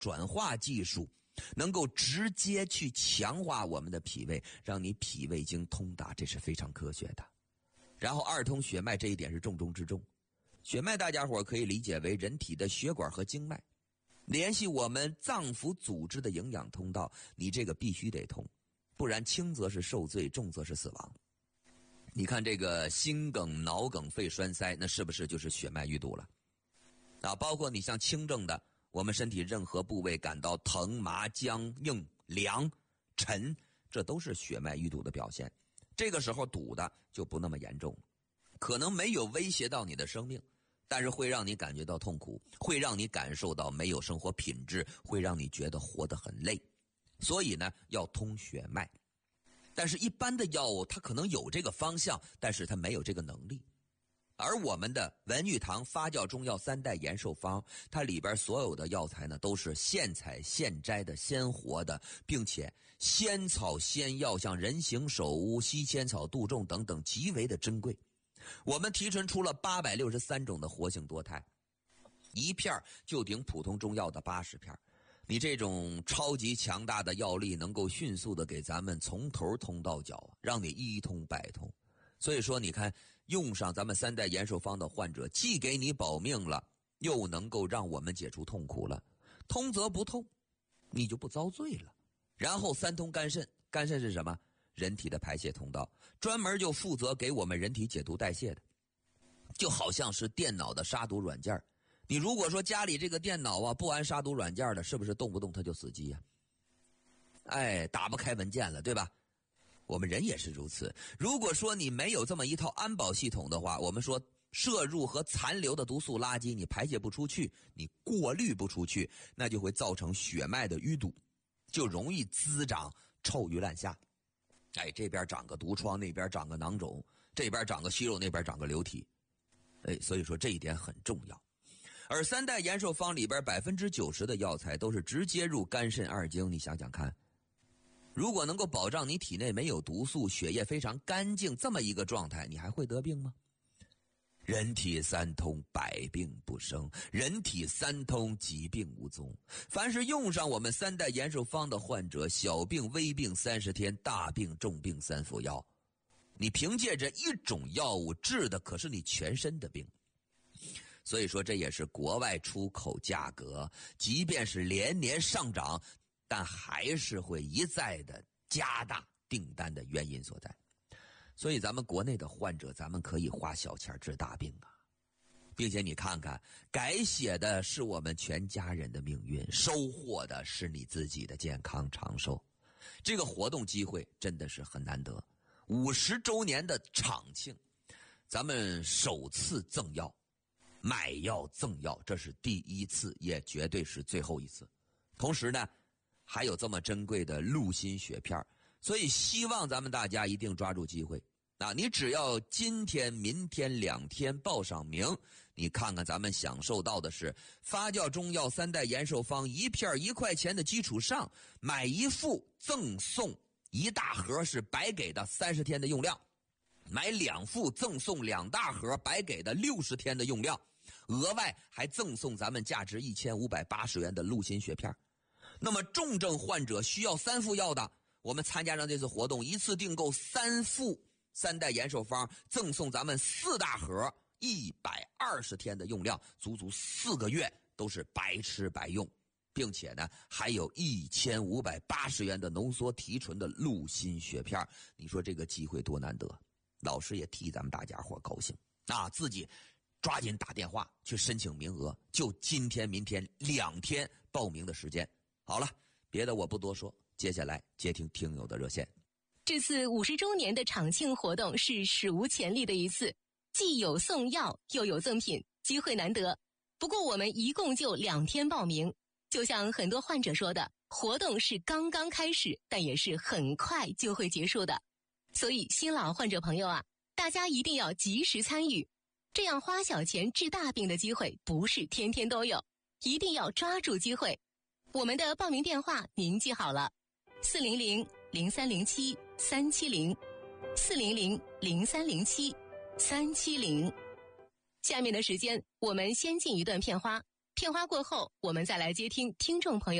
转化技术，能够直接去强化我们的脾胃，让你脾胃经通达，这是非常科学的。然后二通血脉这一点是重中之重。血脉大家伙可以理解为人体的血管和经脉，联系我们脏腑组织的营养通道，你这个必须得通，不然轻则是受罪，重则是死亡。你看这个心梗、脑梗、肺栓塞，那是不是就是血脉淤堵了？包括你像轻症的，我们身体任何部位感到疼、麻、僵、硬、凉、沉，这都是血脉淤堵的表现。这个时候堵的就不那么严重，可能没有威胁到你的生命，但是会让你感觉到痛苦，会让你感受到没有生活品质，会让你觉得活得很累。所以呢，要通血脉。但是一般的药物它可能有这个方向，但是它没有这个能力。而我们的文玉堂发酵中药3代延寿方，它里边所有的药材呢都是现采现摘的鲜活的，并且仙草仙药像人形首乌、西千草、杜仲等等极为的珍贵。我们提纯出了863种的活性多肽，一片就顶普通中药的80片。你这种超级强大的药力能够迅速的给咱们从头通到脚，让你一通百通。所以说你看，用上咱们3代延寿方的患者，既给你保命了，又能够让我们解除痛苦了。通则不痛，你就不遭罪了。然后3通肝肾，肝肾是什么？人体的排泄通道，专门就负责给我们人体解毒代谢的，就好像是电脑的杀毒软件。你如果说家里这个电脑不安杀毒软件的，是不是动不动它就死机打不开文件了，对吧？我们人也是如此。如果说你没有这么一套安保系统的话，我们说摄入和残留的毒素垃圾你排泄不出去，你过滤不出去，那就会造成血脉的淤堵，就容易滋长臭鱼烂虾。这边长个毒疮，那边长个囊肿，这边长个息肉，那边长个瘤体。所以说这一点很重要。而3代延寿方里边90%的药材都是直接入肝肾二经，你想想看，如果能够保障你体内没有毒素，血液非常干净，这么一个状态，你还会得病吗？人体3通，百病不生，人体3通，疾病无踪。凡是用上我们3代延寿方的患者，小病微病30天，大病重病3服药。你凭借着一种药物治的可是你全身的病。所以说这也是国外出口价格即便是连年上涨，但还是会一再的加大订单的原因所在。所以咱们国内的患者，咱们可以花小钱治大病并且你看看，改写的是我们全家人的命运，收获的是你自己的健康长寿。这个活动机会真的是很难得，50周年的场庆，咱们首次赠药，买药赠药，这是第一次，也绝对是最后一次。同时呢，还有这么珍贵的鹿心血片，所以希望咱们大家一定抓住机会你只要今天明天2天报上名，你看看咱们享受到的是发酵中药3代延寿方一片1块钱的基础上，买一副赠送1大盒是白给的30天的用量，买2副赠送2大盒白给的60天的用量，额外还赠送咱们价值1580元的鹿心血片。那么重症患者需要3副药的，我们参加上这次活动，一次订购3副3代延寿方，赠送咱们4大盒120天的用量，足足4个月都是白吃白用，并且呢还有1580元的浓缩提纯的鹿心血片。你说这个机会多难得，老师也替咱们大家伙高兴自己抓紧打电话去申请名额，就今天明天2天报名的时间。好了，别的我不多说，接下来接听听友的热线。 这次50周年的场庆活动是史无前例的一次，既有送药又有赠品，机会难得。不过我们一共就2天报名，就像很多患者说的，活动是刚刚开始，但也是很快就会结束的。所以新老患者朋友大家一定要及时参与，这样花小钱治大病的机会不是天天都有，一定要抓住机会。我们的报名电话您记好了，400-0307-370，400-0307-370。下面的时间我们先进一段片花， 片花过后，我们再来接听听众朋友。